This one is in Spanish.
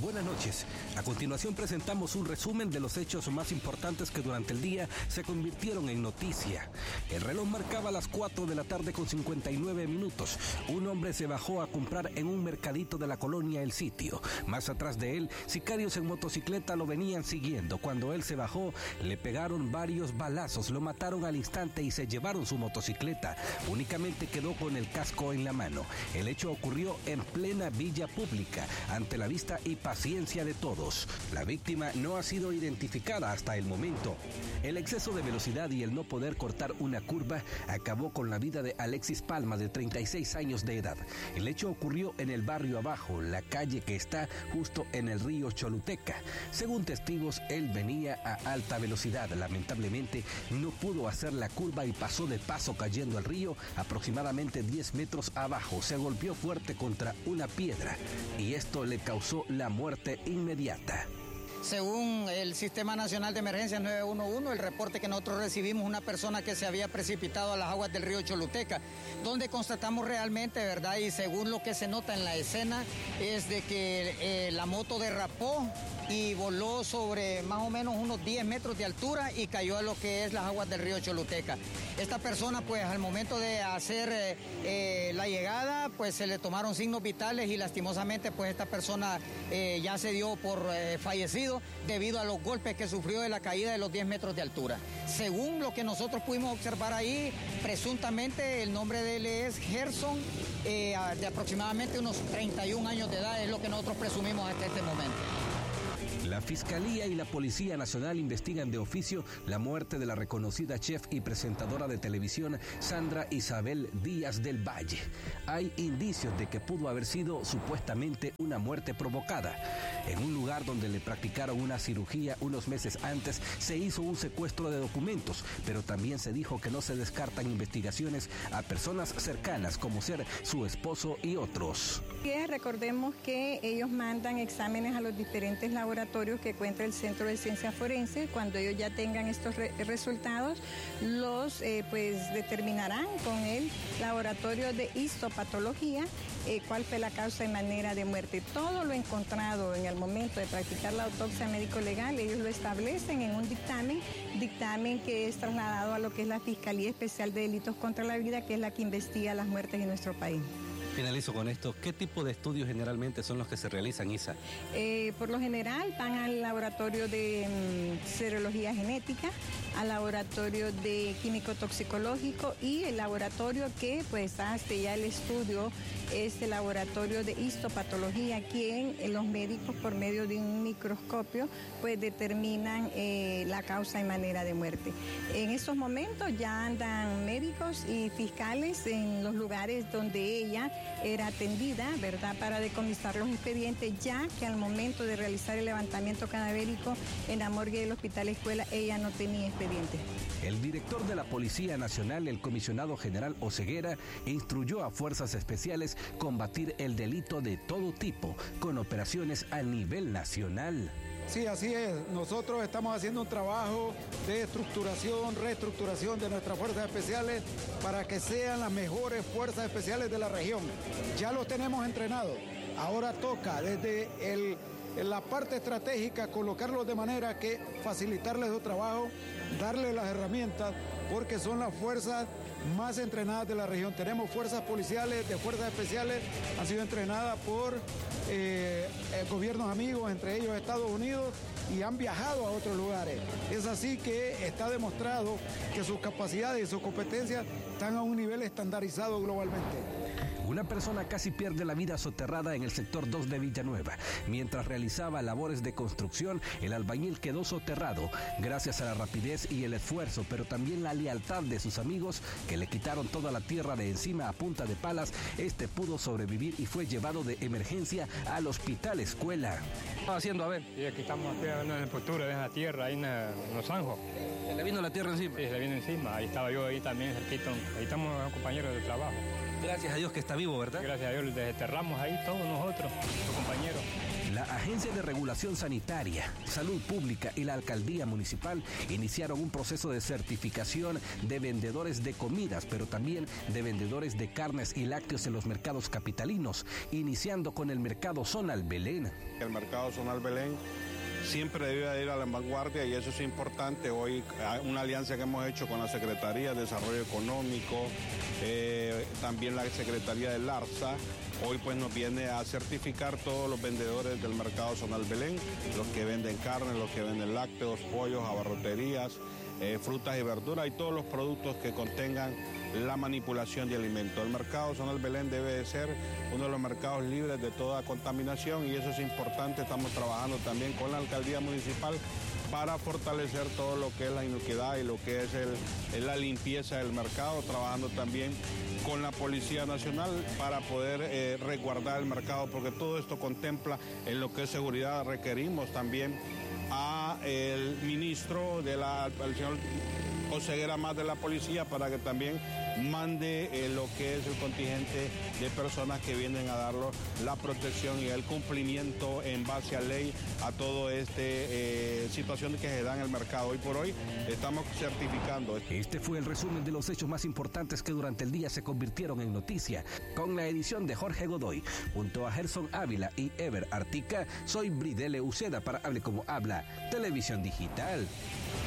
Buenas noches. A continuación presentamos un resumen de los hechos más importantes que durante el día se convirtieron en noticia. El reloj marcaba las 4 de la tarde con 59 minutos. Un hombre se bajó a comprar en un mercadito de la colonia El Sitio. Más atrás de él, sicarios en motocicleta lo venían siguiendo. Cuando él se bajó, le pegaron varios balazos, lo mataron al instante y se llevaron su motocicleta. Únicamente quedó con el casco en la mano. El hecho ocurrió en plena vía pública, ante la vista y paciencia de todos. La víctima no ha sido identificada hasta el momento. El exceso de velocidad y el no poder cortar una curva acabó con la vida de Alexis Palma, de 36 años de edad. El hecho ocurrió en el barrio Abajo, la calle que está justo en el río Choluteca. Según testigos, él venía a alta velocidad. Lamentablemente, no pudo hacer la curva y pasó de paso cayendo al río aproximadamente 10 metros abajo. Se golpeó fuerte contra una piedra y esto le causó la muerte inmediata. Según el Sistema Nacional de Emergencias 911, el reporte que nosotros recibimos, una persona que se había precipitado a las aguas del río Choluteca, donde constatamos realmente, ¿verdad? Y según lo que se nota en la escena, es de que la moto derrapó y voló sobre más o menos unos 10 metros de altura y cayó a lo que es las aguas del río Choluteca. Esta persona, pues al momento de hacer la llegada, pues se le tomaron signos vitales y lastimosamente pues esta persona ya se dio por fallecido debido a los golpes que sufrió de la caída de los 10 metros de altura. Según lo que nosotros pudimos observar ahí, presuntamente el nombre de él es Gerson, de aproximadamente unos 31 años de edad, es lo que nosotros presumimos hasta este momento. La Fiscalía y la Policía Nacional investigan de oficio la muerte de la reconocida chef y presentadora de televisión Sandra Isabel Díaz del Valle. Hay indicios de que pudo haber sido supuestamente una muerte provocada. En un lugar donde le practicaron una cirugía unos meses antes, se hizo un secuestro de documentos, pero también se dijo que no se descartan investigaciones a personas cercanas, como ser su esposo y otros. Recordemos que ellos mandan exámenes a los diferentes laboratorios que cuenta el Centro de Ciencias Forenses. Cuando ellos ya tengan estos resultados, los determinarán con el laboratorio de histopatología cuál fue la causa y manera de muerte. Todo lo encontrado en el momento de practicar la autopsia médico-legal, ellos lo establecen en un dictamen que es trasladado a lo que es la Fiscalía Especial de Delitos contra la Vida, que es la que investiga las muertes en nuestro país. Finalizo con esto. ¿Qué tipo de estudios generalmente son los que se realizan, Isa? Por lo general van al laboratorio de serología genética, al laboratorio de químico toxicológico y el laboratorio que pues hace ya el estudio es el laboratorio de histopatología, quien los médicos por medio de un microscopio pues determinan la causa y manera de muerte. En estos momentos ya andan médicos y fiscales en los lugares donde ella era atendida, ¿verdad?, para decomisar los expedientes, ya que al momento de realizar el levantamiento cadavérico en la morgue del Hospital Escuela, ella no tenía expediente. El director de la Policía Nacional, el comisionado general Oseguera, instruyó a fuerzas especiales combatir el delito de todo tipo, con operaciones a nivel nacional. Sí, así es. Nosotros estamos haciendo un trabajo de estructuración, reestructuración de nuestras fuerzas especiales para que sean las mejores fuerzas especiales de la región. Ya los tenemos entrenados. Ahora toca desde la parte estratégica colocarlos de manera que facilitarles su trabajo, darles las herramientas, porque son las fuerzas más entrenadas de la región. Tenemos fuerzas policiales de fuerzas especiales, han sido entrenadas por gobiernos amigos, entre ellos Estados Unidos, y han viajado a otros lugares. Es así que está demostrado que sus capacidades y sus competencias están a un nivel estandarizado globalmente. Una persona casi pierde la vida soterrada en el sector 2 de Villanueva. Mientras realizaba labores de construcción, el albañil quedó soterrado gracias a la rapidez y el esfuerzo, pero también la lealtad de sus amigos que le quitaron toda la tierra de encima a punta de palas. Este pudo sobrevivir y fue llevado de emergencia al Hospital Escuela. ¿Qué estaba haciendo? A ver. Sí, aquí estamos en la estructura de la tierra, ahí en los zanjos. ¿Le vino la tierra encima? Sí, le vino encima. Ahí estaba yo ahí también cerquito. Ahí estamos compañeros de trabajo. Gracias a Dios que está vivo, ¿verdad? Gracias a Dios, desterramos ahí todos nosotros, los compañeros. La Agencia de Regulación Sanitaria, Salud Pública y la Alcaldía Municipal iniciaron un proceso de certificación de vendedores de comidas, pero también de vendedores de carnes y lácteos en los mercados capitalinos, iniciando con el Mercado Zonal Belén. El Mercado Zonal Belén siempre debe ir a la vanguardia y eso es importante. Hoy una alianza que hemos hecho con la Secretaría de Desarrollo Económico, también la Secretaría del ARSA, hoy pues nos viene a certificar todos los vendedores del Mercado Zonal Belén, los que venden carne, los que venden lácteos, pollos, abarroterías, frutas y verduras y todos los productos que contengan la manipulación de alimentos. El Mercado Zonal Belén debe de ser uno de los mercados libres de toda contaminación y eso es importante. Estamos trabajando también con la Alcaldía Municipal para fortalecer todo lo que es la inocuidad y lo que es la limpieza del mercado, trabajando también con la Policía Nacional para poder resguardar el mercado, porque todo esto contempla en lo que es seguridad. Requerimos también al ministro al señor Oseguera más de la policía para que también mande lo que es el contingente de personas que vienen a dar la protección y el cumplimiento en base a ley a toda esta situación que se da en el mercado. Hoy por hoy estamos certificando. Este fue el resumen de los hechos más importantes que durante el día se convirtieron en noticia. Con la edición de Jorge Godoy, junto a Gerson Ávila y Ever Artica, soy Bridele Uceda para Hable Como Habla, Televisión Digital.